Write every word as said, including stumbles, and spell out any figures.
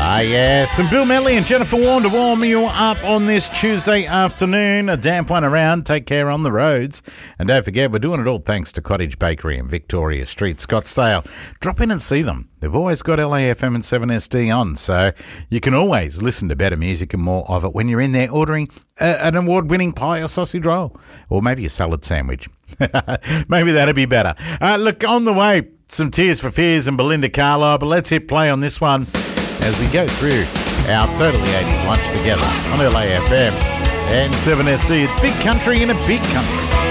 Ah, yes. And Bill Medley and Jennifer Warren to warm you up on this Tuesday afternoon. A damp one around. Take care on the roads. And don't forget, we're doing it all thanks to Cottage Bakery in Victoria Street, Scottsdale. Drop in and see them. They've always got L A F M and seven S D on, so you can always listen to better music and more of it when you're in there ordering a, an award-winning pie or sausage roll. Or maybe a salad sandwich. Maybe that'd be better. Uh, look, on the way, some Tears for Fears and Belinda Carlisle, but let's hit play on this one as we go through our Totally eighties lunch together on L A F M and seven S D. It's big country in a big country.